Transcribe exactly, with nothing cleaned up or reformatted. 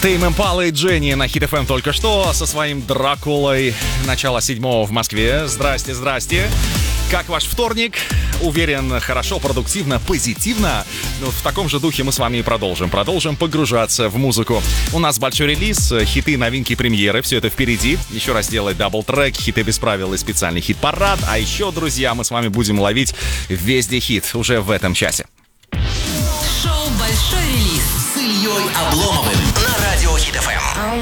Тейм Импала и Дженни на Хит эф эм только что со своим Дракулой. Начало седьмого в Москве. Здрасте, здрасте. Как ваш вторник? Уверен, хорошо, продуктивно, позитивно. В таком же духе мы с вами и продолжим. Продолжим погружаться в музыку. У нас большой релиз, хиты, новинки, премьеры. Все это впереди. Еще раз делать дабл-трек, хиты без правил и специальный хит-парад. А еще, друзья, мы с вами будем ловить везде хит уже в этом часе. Шоу «Большой релиз» с Ильей Обломовым на радио Хит эф эм.